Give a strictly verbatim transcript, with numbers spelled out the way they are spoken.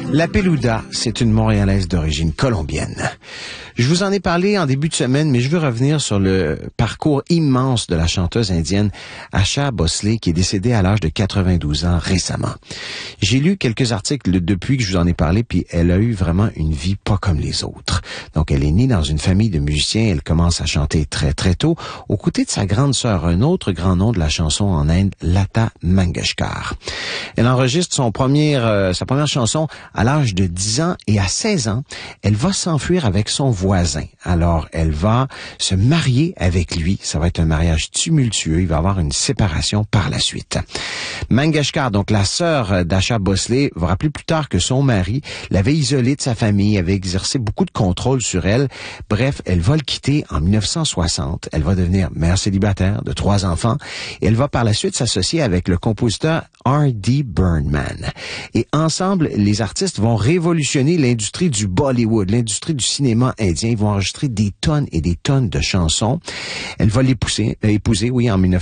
La Peluda, c'est une Montréalaise d'origine colombienne. Je vous en ai parlé en début de semaine, mais je veux revenir sur le parcours immense de la chanteuse indienne Asha Bhosle, qui est décédée à l'âge de quatre-vingt-douze ans récemment. J'ai lu quelques articles depuis que je vous en ai parlé, puis elle a eu vraiment une vie pas comme les autres. Donc, elle est née dans une famille de musiciens, elle commence à chanter très très tôt, aux côtés de sa grande sœur, un autre grand nom de la chanson en Inde, Lata Mangeshkar. Elle enregistre son premier, euh, sa première chanson à l'âge de dix ans, et à seize ans, elle va s'enfuir avec son voisin. Alors, elle va se marier avec lui. Ça va être un mariage tumultueux. Il va y avoir une séparation par la suite. Mangeshkar, donc la sœur d'Asha Bhosle, va rappeler plus tard que son mari l'avait isolée de sa famille, avait exercé beaucoup de contrôle sur elle. Bref, elle va le quitter en dix-neuf cent soixante. Elle va devenir mère célibataire de trois enfants et elle va par la suite s'associer avec le compositeur R D Burnman. Et ensemble, les artistes vont révolutionner l'industrie du Bollywood, l'industrie du cinéma indien. Ils vont enregistrer des tonnes et des tonnes de chansons. Elle va l'épouser, euh, épouser, oui, en dix-neuf